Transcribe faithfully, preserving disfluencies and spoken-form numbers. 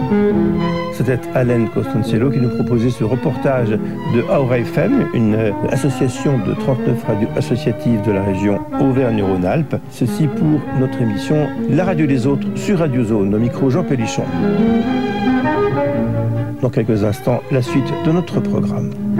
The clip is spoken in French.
C'était Alain Costancello qui nous proposait ce reportage de Aura F M, une association de trente-neuf radios associatives de la région Auvergne-Rhône-Alpes. Ceci pour notre émission La radio des autres sur Radio Zone. Au micro Jean Pélichon. Dans quelques instants, la suite de notre programme.